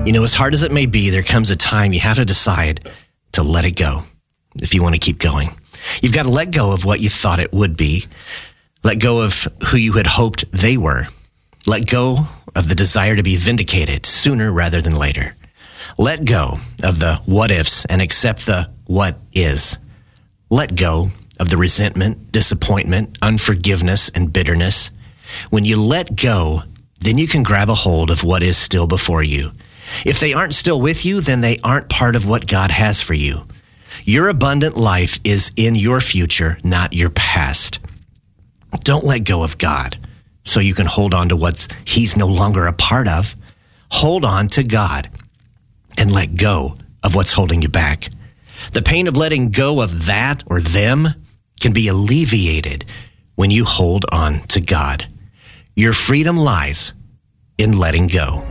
As hard as it may be, there comes a time you have to decide to let it go if you want to keep going. You've got to let go of what you thought it would be. Let go of who you had hoped they were. Let go of the desire to be vindicated sooner rather than later. Let go of the what ifs and accept the what is. Let go of the resentment, disappointment, unforgiveness, and bitterness. When you let go, then you can grab a hold of what is still before you. If they aren't still with you, then they aren't part of what God has for you. Your abundant life is in your future, not your past. Don't let go of God so you can hold on to what He's no longer a part of. Hold on to God and let go of what's holding you back. The pain of letting go of that or them can be alleviated when you hold on to God. Your freedom lies in letting go.